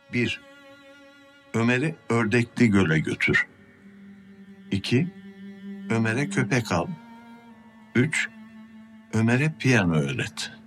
1. Ömer'i Ördekli Göl'e götür. 2. Ömer'e köpek al. 3. Ömer'e piyano öğret.